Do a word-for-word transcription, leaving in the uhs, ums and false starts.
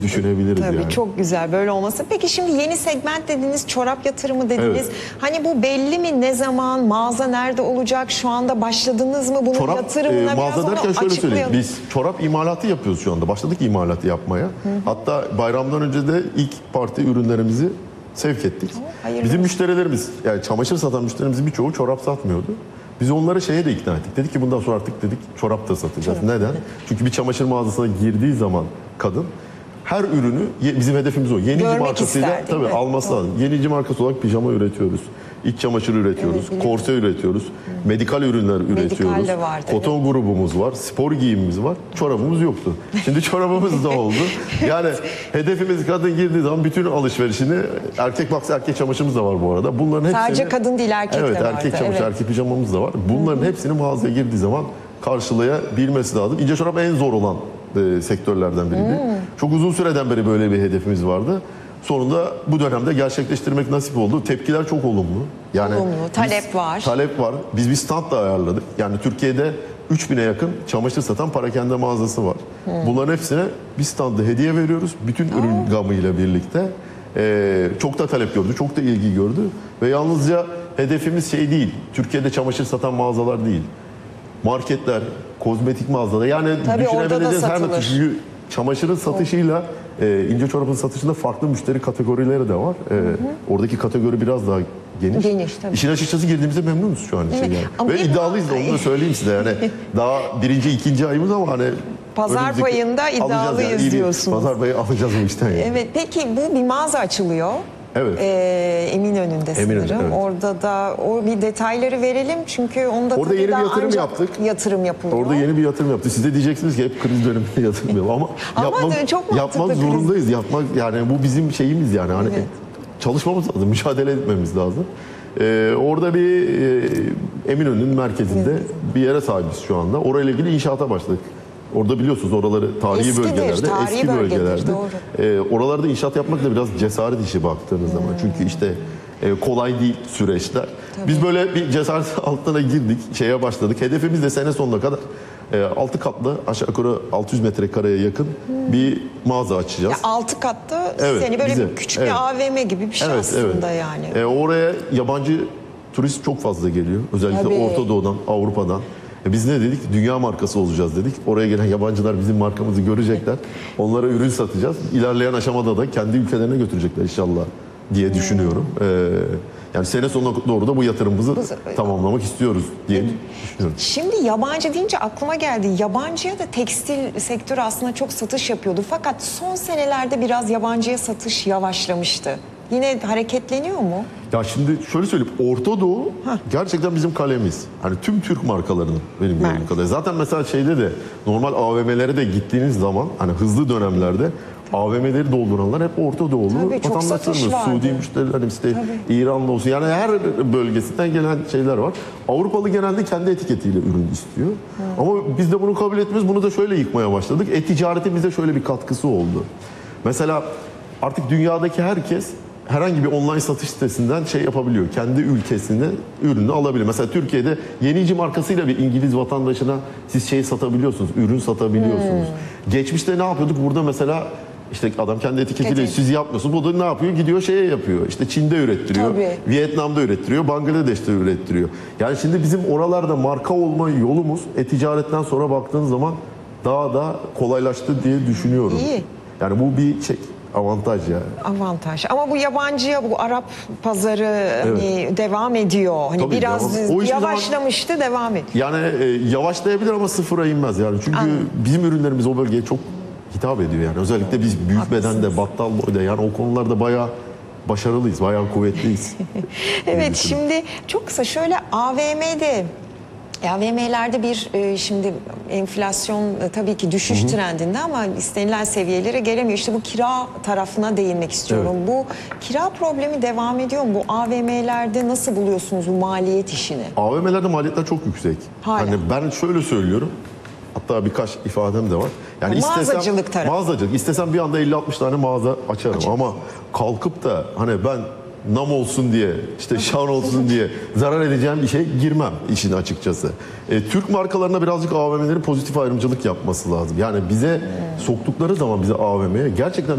düşünebiliriz Tabii, yani. çok güzel böyle olması. Peki şimdi yeni segment dediniz, çorap yatırımı dediniz. Evet. Hani bu belli mi, ne zaman, mağaza nerede olacak, şu anda başladınız mı bunun Çorap yatırımına? e, mağaza biraz derken şöyle söyleyeyim. açıklayalım. Biz çorap imalatı yapıyoruz şu anda. Başladık imalatı yapmaya. Hı hı. Hatta bayramdan önce de ilk parti ürünlerimizi sevk ettik. Hayırlı Bizim olsun. müşterilerimiz, yani çamaşır satan müşterilerimizin birçoğu çorap satmıyordu. Biz onları şeye de ikna ettik. Dedik ki bundan sonra artık dedik çorap da satacağız. Çorap. Neden? Çünkü bir çamaşır mağazasına girdiği zaman kadın her ürünü, bizim hedefimiz o. Yenici Görmek markasıyla ister, değil tabii mi? alması Doğru. lazım. Yenici markası olarak pijama üretiyoruz. İç çamaşır üretiyoruz, Evet, korse üretiyoruz, hmm. medikal ürünler üretiyoruz. de vardı, Koton evet. grubumuz var, spor giyimimiz var. Çorabımız yoktu. Şimdi çorabımız da oldu. Yani hedefimiz kadın girdiği zaman bütün alışverişini, erkek baksa erkek çamaşırımız da var bu arada. Bunların hepsini, Sadece kadın değil, erkek evet, de vardı. erkek çamaşır, Evet. erkek pijamamız da var. Bunların hepsini mağazaya girdiği zaman karşılayabilmesi lazım. İnce çorap en zor olan e, sektörlerden biriydi. Hmm. Çok uzun süreden beri böyle bir hedefimiz vardı. Sonunda bu dönemde gerçekleştirmek nasip oldu. Tepkiler çok olumlu. Yani olumlu, talep biz, var. Talep var. Biz bir stand da ayarladık. Yani Türkiye'de üç bine yakın çamaşır satan parakende mağazası var. Hmm. Bunların hepsine bir standı hediye veriyoruz. Bütün Aa. ürün gamıyla birlikte. Ee, çok da talep gördü, çok da ilgi gördü. Ve yalnızca hedefimiz şey değil, Türkiye'de çamaşır satan mağazalar değil. Marketler, kozmetik mağazalar, yani tabii düşünebileceğiniz her türlü. Çünkü çamaşırın satışıyla e, ince çorabın satışında farklı müşteri kategorileri de var. E, hı hı. Oradaki kategori biraz daha geniş. Geniş tabii. İşin açıkçası girdiğimizde memnunuz şu an için yani. Ama ve iddialıyız da, onu da söyleyeyim size. Yani daha birinci, ikinci ayımız ama hani pazar payında iddialıyız yani, diyorsunuz. Pazar payı alacağız bu işten yani. Evet, peki bu bir mağaza açılıyor. Evet. Ee, Eminönü'nde sanırım. Eminönü, evet. Orada da o bir detayları verelim çünkü onda orada yeni bir yatırım ancak yaptık. Yatırım yapılıyor. Orada yeni bir yatırım yaptık. Siz de diyeceksiniz ki hep kriz döneminde yatırım yapıyor ama, ama yapmak, çok yapmak zorundayız. Kriz. Yapmak yani bu bizim şeyimiz yani. Hani evet. Çalışmamız lazım, mücadele etmemiz lazım. Ee, orada bir e, Eminönü'nün merkezinde evet. bir yere sahibiz şu anda. Orayla ilgili inşaata başladık. Orada biliyorsunuz oraları tarihi Eskidir, bölgelerde, tarihi eski bölgelerde. e, oralarda inşaat yapmak da biraz cesaret işi baktığınız hmm. zaman. Çünkü işte e, kolay değil süreçler. Tabii. Biz böyle bir cesaret altına girdik, şeye başladık. Hedefimiz de sene sonuna kadar e, altı katlı, aşağı yukarı altı yüz metrekareye yakın hmm. bir mağaza açacağız. Ya altı katlı, evet, yani böyle bize, bir küçük evet. bir A V M gibi bir şey evet, aslında evet. yani. E, oraya yabancı turist çok fazla geliyor. Özellikle Tabii. Orta Doğu'dan, Avrupa'dan. E biz ne dedik? Dünya markası olacağız dedik. Oraya gelen yabancılar bizim markamızı görecekler. Onlara ürün satacağız. İlerleyen aşamada da kendi ülkelerine götürecekler inşallah diye hmm. düşünüyorum. Ee, yani sene sonuna doğru da bu yatırımımızı bu, tamamlamak istiyoruz diye düşünüyorum. Şimdi yabancı deyince aklıma geldi. Yabancıya da tekstil sektörü aslında çok satış yapıyordu. Fakat son senelerde biraz yabancıya satış yavaşlamıştı. Yine hareketleniyor mu? Ya şimdi şöyle söyleyeyim, Orta Doğu Heh. gerçekten bizim kalemiz. Hani tüm Türk markalarının benim gördüğüm kadarıyla. Zaten mesela şeyde de normal A V M'lere de gittiğiniz zaman hani hızlı dönemlerde A V M'leri dolduranlar hep Orta Doğulu vatandaşlarımız. Suudi müşterilerimiz, işte İranlı olsun. Yani her bölgesinden gelen şeyler var. Avrupalı genelde kendi etiketiyle ürün istiyor. Hı. Ama biz de bunu kabul etmiyoruz. Bunu da şöyle yıkmaya başladık. E-ticaretin bize şöyle bir katkısı oldu. Mesela artık dünyadaki herkes herhangi bir online satış sitesinden şey yapabiliyor. Kendi ülkesinde ürünü alabiliyor. Mesela Türkiye'de Yenici markasıyla bir İngiliz vatandaşına siz şey satabiliyorsunuz, ürün satabiliyorsunuz. Hmm. Geçmişte ne yapıyorduk? Burada mesela işte adam kendi etiketiyle siz yapmıyorsunuz. Bu da ne yapıyor? Gidiyor şeye yapıyor. İşte Çin'de ürettiriyor, Tabii. Vietnam'da ürettiriyor, Bangladeş'te ürettiriyor. Yani şimdi bizim oralarda marka olma yolumuz e-ticaretten sonra baktığınız zaman daha da kolaylaştı diye düşünüyorum. İyi. Yani bu bir şey. Avantaj yani. Avantaj. Ama bu yabancıya, bu Arap pazarı evet. hani devam ediyor. Hani Tabii biraz yavaşlamıştı, zaman, devam ediyor. Yani e, yavaşlayabilir ama sıfıra inmez yani. Çünkü Anladım. bizim ürünlerimiz o bölgeye çok hitap ediyor yani. Özellikle biz büyük Haklısınız. bedende, battal boyda yani o konularda bayağı başarılıyız, bayağı kuvvetliyiz. Evet, şimdi çok kısa şöyle A V M'de A V M'lerde bir şimdi enflasyon tabii ki düşüş hı hı. trendinde ama istenilen seviyelere gelemiyor. İşte bu kira tarafına değinmek istiyorum. Evet. Bu kira problemi devam ediyor mu? Bu A V M'lerde nasıl buluyorsunuz bu maliyet işini? A V M'lerde maliyetler çok yüksek. Hala. Hani ben şöyle söylüyorum. Hatta birkaç ifadem de var. Yani mağazacılık istesem, tarafı. Mağazacılık. İstesem bir anda elli altmış tane mağaza açarım. Açarız. Ama kalkıp da hani ben nam olsun diye, işte şan olsun diye zarar edeceğim bir şey girmem işin açıkçası. E, Türk markalarına birazcık A V M'lerin pozitif ayrımcılık yapması lazım. Yani bize soktukları zaman bize A V M'ye gerçekten